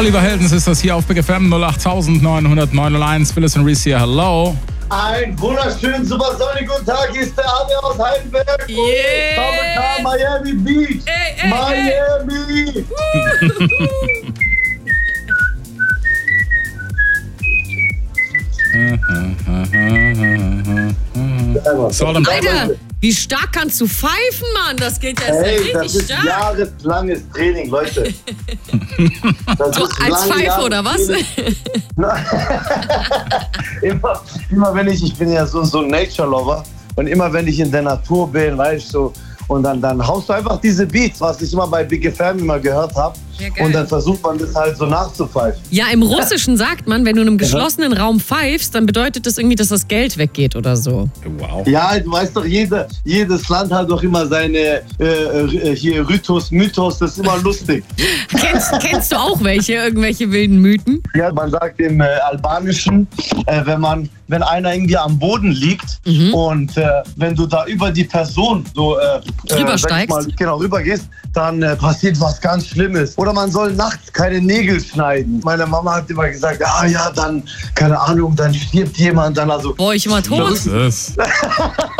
Oliver Heldens ist das hier auf Big FM 0890901. Phyllis und Reese hier, hello. Ein wunderschönen, super sonnigen guten Tag, hier ist der Adrian aus Heidelberg. Yeah. Miami Beach. Miami. Alter, wie stark kannst du pfeifen, Mann? Das geht ja Hey, das richtig ist stark. jahreslanges Training, Leute. Das So, ist als Pfeife oder was? immer wenn ich bin ja so ein Nature-Lover und immer wenn ich in der Natur bin, weißt du, und dann haust du einfach diese Beats, was ich immer bei Big FM immer gehört habe. Ja, geil. Und dann versucht man das halt so nachzupfeifen. Ja, im Russischen sagt man, wenn du in einem geschlossenen Raum pfeifst, dann bedeutet das irgendwie, dass das Geld weggeht oder so. Wow. Ja, du weißt doch, jedes Land hat doch immer seine hier Ritus, Mythos, das ist immer lustig. Kennst du auch irgendwelche wilden Mythen? Ja, man sagt im Albanischen, wenn einer irgendwie am Boden liegt und wenn du da über die Person so Rübersteigst. Genau, rübergehst, dann passiert was ganz Schlimmes. Oder man soll nachts keine Nägel schneiden. Meine Mama hat immer gesagt, dann, keine Ahnung, dann stirbt jemand, dann also. Boah, ich immer tot. Das ist